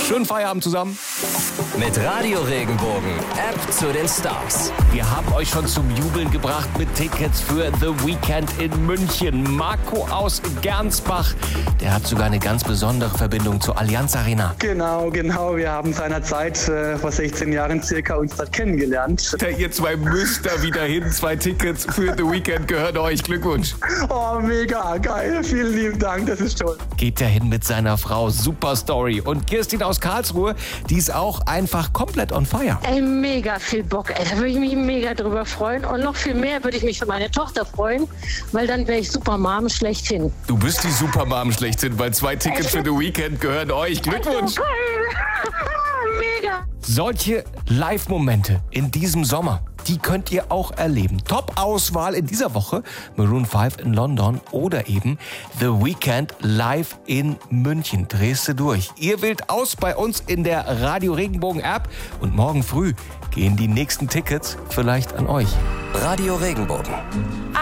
Schönen Feierabend zusammen. Mit Radio Regenbogen, App zu den Stars. Wir haben euch schon zum Jubeln gebracht mit Tickets für The Weekend in München. Marco aus Gernsbach, der hat sogar eine ganz besondere Verbindung zur Allianz Arena. Genau. Wir haben seinerzeit vor 16 Jahren circa uns dort kennengelernt. Ihr zwei müsst da wieder hin. 2 Tickets für The Weekend gehören euch. Glückwunsch. Oh, mega geil. Vielen lieben Dank, das ist toll. Geht er hin mit seiner Frau. Super Story. Und Kirstin aus Karlsruhe, die ist auch einfach komplett on fire. Ey, mega viel Bock. Ey, da würde ich mich mega drüber freuen. Und noch viel mehr würde ich mich für meine Tochter freuen, weil dann wäre ich Supermom schlechthin. Du bist die Supermom schlechthin, weil 2 Tickets für The Weekend gehören euch. Glückwunsch. Mega. Solche Live-Momente in diesem Sommer, die könnt ihr auch erleben. Top-Auswahl in dieser Woche, Maroon 5 in London oder eben The Weekend live in München. Drehst du durch. Ihr wählt aus bei uns in der Radio Regenbogen App und morgen früh gehen die nächsten Tickets vielleicht an euch. Radio Regenbogen.